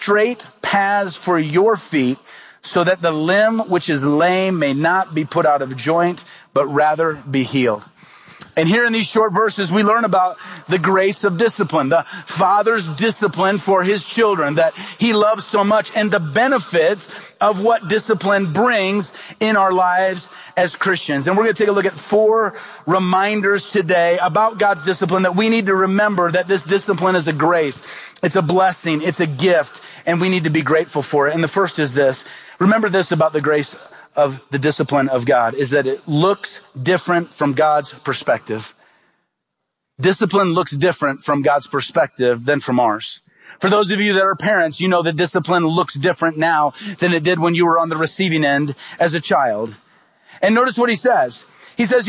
straight paths for your feet, so that the limb which is lame may not be put out of joint, but rather be healed. And here in these short verses, we learn about the grace of discipline, the Father's discipline for his children that he loves so much, and the benefits of what discipline brings in our lives as Christians. And we're going to take a look at 4 reminders today about God's discipline that we need to remember that this discipline is a grace. It's a blessing. It's a gift, and we need to be grateful for it. And the first is this. Remember this about the grace of the discipline of God, is that it looks different from God's perspective. Discipline looks different from God's perspective than from ours. For those of you that are parents, you know that discipline looks different now than it did when you were on the receiving end as a child. And notice what he says. He says,